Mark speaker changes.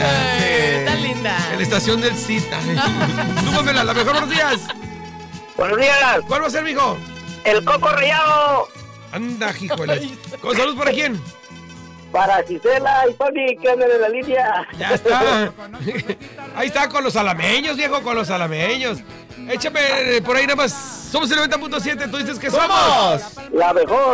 Speaker 1: Tan linda.
Speaker 2: En la estación del Cita. Súbamela, la mejor. Buenos días.
Speaker 3: Buenos días.
Speaker 2: ¿Cuál va a ser, mijo?
Speaker 3: El coco rallado.
Speaker 2: Anda, hijuelas. ¿Con salud para quién?
Speaker 3: Para Gisela y Tony, que andan en la línea.
Speaker 2: Ya está. Ahí está, con los alameños, viejo, con los alameños. Échame por ahí nada más. Somos el 90.7, tú dices que somos
Speaker 3: La mejor.